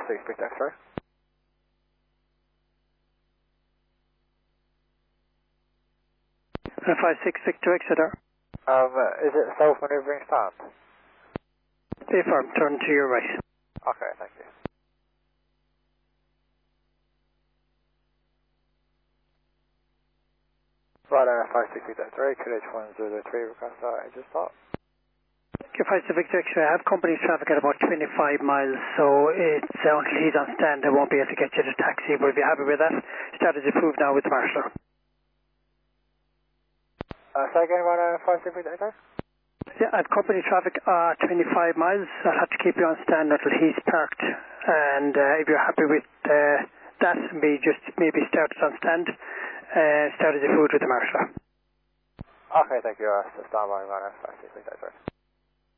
56 Victor X-ray. 56 Victor Exeter. Is it self-maneuvering stand? Affirm, turn to your right. Okay, thank you. Right, 56 Victor X-ray, QH 103, request engine start. Okay, 56 Victor Exeter, I have company traffic at about 25 miles, so it's until he's on stand, I won't be able to get you to taxi, but if you're happy with that, status approved now with the marshal. Say again about 56 Victor X-ray? Yeah, I have company traffic 25 miles. I'll have to keep you on stand until he's parked. And if you're happy with that, maybe start it on stand. Start as a food with the marshal. Okay, thank you. Stand by, 56 Victor X-ray.